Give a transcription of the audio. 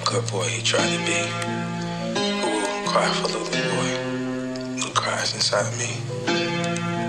good boy he tried to be. Ooh, cry for little boy who cries inside of me.